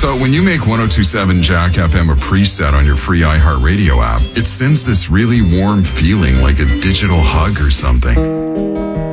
So when you make 102.7 Jack FM a preset on your free iHeartRadio app, it sends this really warm feeling like a digital hug or something.